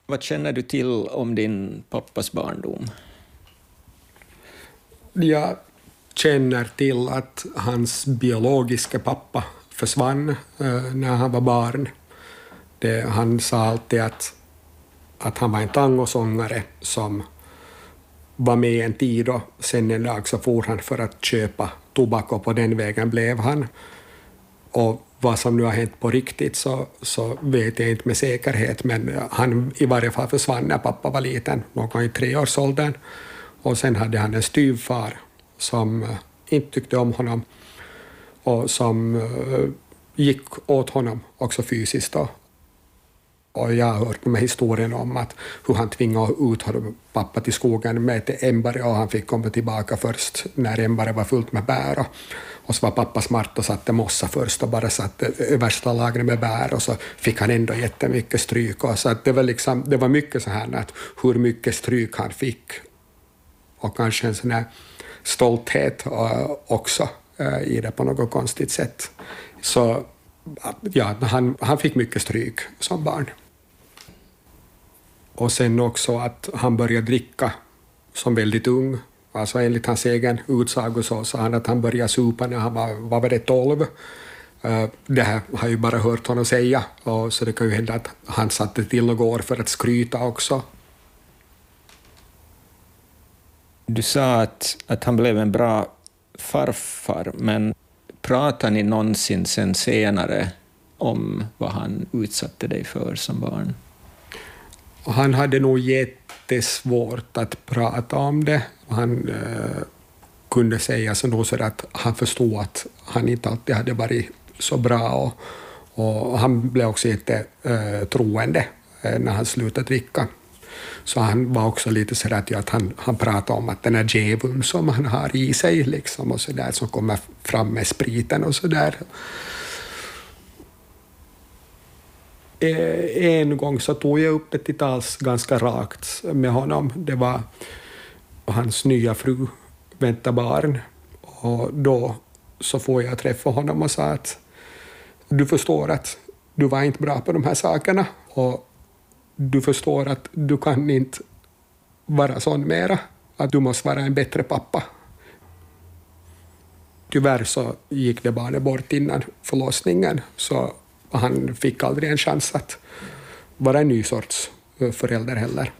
Vad känner du till om din pappas barndom? Jag känner till att hans biologiska pappa försvann när han var barn. Han sa alltid att han var en tangosångare som var med en tid och sen en dag så for han för att köpa tobak och på den vägen blev han. Och vad som nu har hänt på riktigt så vet jag inte med säkerhet, men han i varje fall försvann när pappa var liten, någon i 3-årsåldern. Och sen hade han en styvfar som inte tyckte om honom och som gick åt honom också fysiskt. Och jag har hört med historien om hur han tvingade ut pappa till skogen med ett ämbare och han fick komma tillbaka först när ämbare var fullt med bär. Och så var pappa smart och satte mossa först och bara satte värsta lagret med bär och så fick han ändå jättemycket stryk. Och så att det var mycket så här att hur mycket stryk han fick och kanske en sån här stolthet också i det på något konstigt sätt. Så ja, han fick mycket stryk som barn. Och sen också att han började dricka som väldigt ung. Alltså enligt hans egen utsago så sa han att han började supa när han var det 12. Det här har jag ju bara hört honom säga. Och så det kan ju hända att han satte till några år för att skryta också. Du sa att han blev en bra farfar, men pratar ni någonsin sen senare om vad han utsatte dig för som barn? Och han hade nog jättesvårt att prata om det. Han kunde säga så att han förstod att han inte alltid hade varit så bra. Och han blev också jättetroende när han slutade dricka. Så han var också lite så att han pratade om att den här djävulen som han har i sig liksom, och så där, som kommer fram med spriten och så där. En gång så tog jag upp det till tals ganska rakt med honom. Det var hans nya fru vänta barn. Och då så får jag träffa honom och sa att du förstår att du var inte bra på de här sakerna. Och du förstår att du kan inte vara sån mera. Att du måste vara en bättre pappa. Tyvärr så gick det barnet bort innan förlossningen. Så han fick aldrig en chans att vara en ny sorts förälder heller.